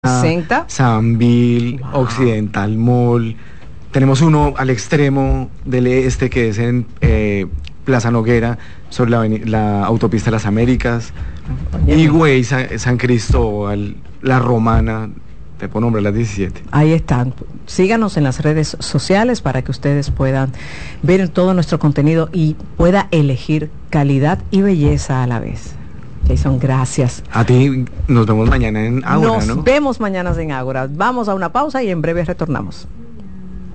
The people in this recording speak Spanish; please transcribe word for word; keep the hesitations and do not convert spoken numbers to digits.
sesenta. Sambil, Wow. Occidental Mall. Tenemos uno al extremo del este que es en eh, Plaza Noguera, sobre la, aveni- la autopista de las Américas. Oye, Higüey, San, San Cristóbal, La Romana, te puedo nombrar las diecisiete. ahí están. Síganos en las redes sociales para que ustedes puedan ver todo nuestro contenido y pueda elegir calidad y belleza a la vez. Jason, gracias. A ti nos vemos mañana en Ágora, Nos ¿no? vemos mañana en Ágora. Vamos a una pausa y en breve retornamos.